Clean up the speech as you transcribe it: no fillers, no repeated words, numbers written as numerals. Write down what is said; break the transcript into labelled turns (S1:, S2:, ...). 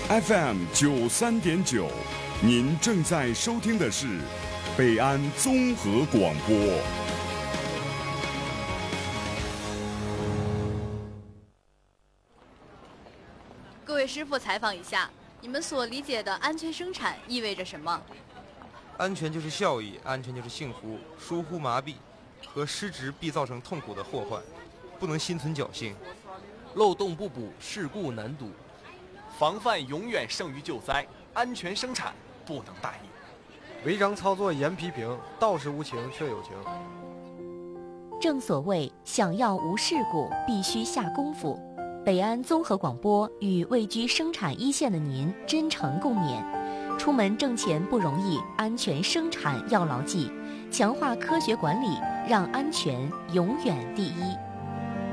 S1: FM93.9，您正在收听的是北安综合广播。
S2: 各位师傅，采访一下，你们所理解的安全生产意味着什么？
S3: 安全就是效益，安全就是幸福。疏忽麻痹和失职必造成痛苦的祸患，不能心存侥幸。
S4: 漏洞不补，事故难堵。
S5: 防范永远胜于救灾，安全生产不能大意。
S6: 违章操作严批评，道是无情却有情。
S7: 正所谓，想要无事故，必须下功夫。北安综合广播与位居生产一线的您真诚共勉。出门挣钱不容易，安全生产要牢记，强化科学管理，让安全永远第一。